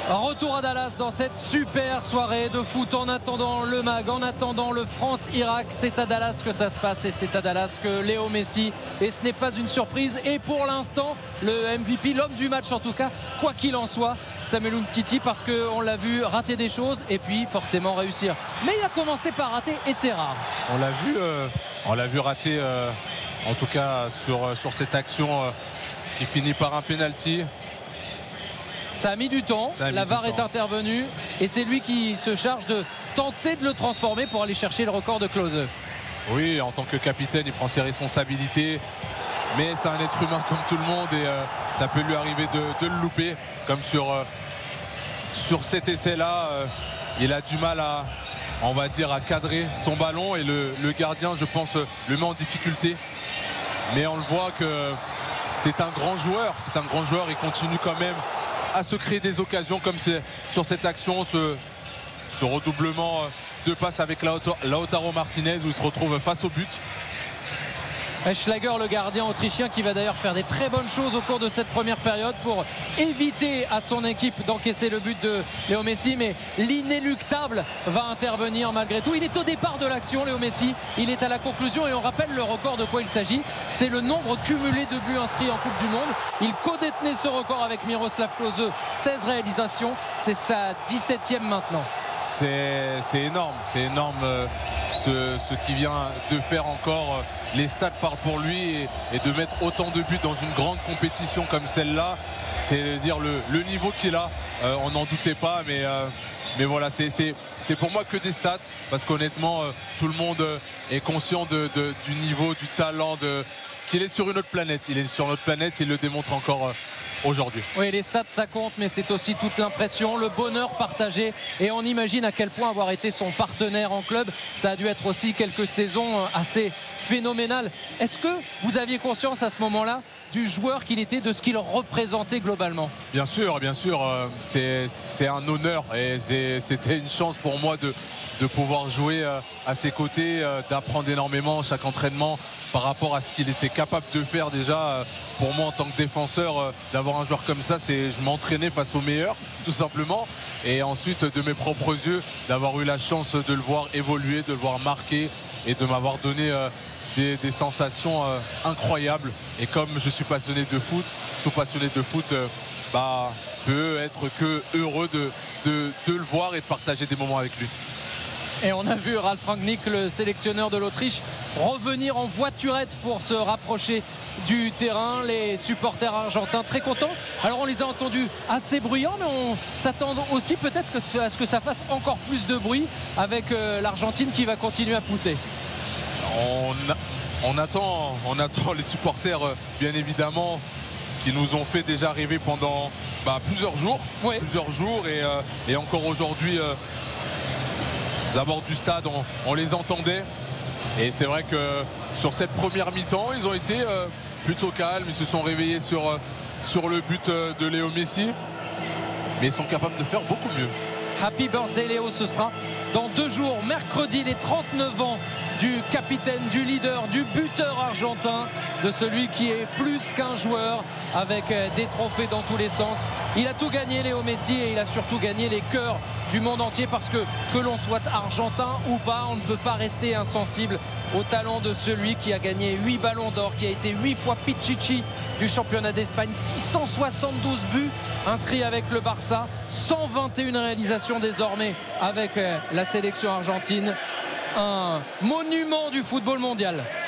Retour à Dallas dans cette super soirée de foot en attendant le MAG, en attendant le France-Irak. C'est à Dallas que ça se passe et c'est à Dallas que Léo Messi, et ce n'est pas une surprise, et pour l'instant le MVP, l'homme du match en tout cas, quoi qu'il en soit, Samuel Umtiti, parce qu'on l'a vu rater des choses et puis forcément réussir. Mais il a commencé par rater et c'est rare. On l'a vu rater en tout cas sur cette action qui finit par un penalty. Ça a mis du temps, la VAR est intervenue et c'est lui qui se charge de tenter de le transformer pour aller chercher le record de Klose. Oui, en tant que capitaine, il prend ses responsabilités, mais c'est un être humain comme tout le monde et ça peut lui arriver de le louper, comme sur cet essai-là. Il a du mal à, on va dire, à cadrer son ballon et le gardien, je pense, le met en difficulté. Mais on le voit que c'est un grand joueur, il continue quand même à se créer des occasions comme sur cette action, ce redoublement de passe avec Lautaro Martinez où il se retrouve face au but. Schlager, le gardien autrichien, qui va d'ailleurs faire des très bonnes choses au cours de cette première période pour éviter à son équipe d'encaisser le but de Léo Messi, mais l'inéluctable va intervenir malgré tout. Il est au départ de l'action, Léo Messi, il est à la conclusion et on rappelle le record de quoi il s'agit, c'est le nombre cumulé de buts inscrits en Coupe du Monde. Il co-détenait ce record avec Miroslav Klose, 16 réalisations, c'est sa 17e maintenant. C'est énorme ce qu'il vient de faire encore. Les stats parlent pour lui et de mettre autant de buts dans une grande compétition comme celle-là, c'est dire le niveau qu'il a. On n'en doutait pas, mais voilà, c'est pour moi que des stats, parce qu'honnêtement tout le monde est conscient du niveau, du talent, qu'il est sur une autre planète. Il est sur notre planète, il le démontre encore aujourd'hui. Oui, les stats ça compte, mais c'est aussi toute l'impression, le bonheur partagé, et on imagine à quel point avoir été son partenaire en club, ça a dû être aussi quelques saisons assez phénoménales. Est-ce que vous aviez conscience à ce moment-là du joueur qu'il était, de ce qu'il représentait globalement? Bien sûr, c'est un honneur et c'était une chance pour moi de pouvoir jouer à ses côtés, d'apprendre énormément chaque entraînement par rapport à ce qu'il était capable de faire. Déjà pour moi en tant que défenseur, d'avoir un joueur comme ça, je m'entraînais face aux meilleurs tout simplement, et ensuite de mes propres yeux d'avoir eu la chance de le voir évoluer, de le voir marquer et de m'avoir donné des sensations incroyables. Et comme je suis passionné de foot, tout passionné de foot peut être que heureux de le voir et de partager des moments avec lui. Et on a vu Ralf Rangnick, le sélectionneur de l'Autriche, revenir en voiturette pour se rapprocher du terrain. Les supporters argentins très contents. Alors on les a entendus assez bruyants, mais on s'attend aussi peut-être à ce que ça fasse encore plus de bruit avec l'Argentine qui va continuer à pousser. On attend les supporters bien évidemment, qui nous ont fait déjà rêver pendant plusieurs jours, ouais. Et encore aujourd'hui d'abord du stade on les entendait, et c'est vrai que sur cette première mi-temps ils ont été plutôt calmes, ils se sont réveillés sur le but de Léo Messi, mais ils sont capables de faire beaucoup mieux. Happy birthday Léo, ce sera dans 2 jours, mercredi, les 39 ans du capitaine, du leader, du buteur argentin, de celui qui est plus qu'un joueur avec des trophées dans tous les sens. Il a tout gagné Léo Messi, et il a surtout gagné les cœurs du monde entier, parce que l'on soit argentin ou pas, on ne peut pas rester insensible au talent de celui qui a gagné 8 ballons d'or, qui a été 8 fois Pichichi du championnat d'Espagne, 672 buts inscrits avec le Barça, 121 réalisations désormais avec la sélection argentine. Un monument du football mondial.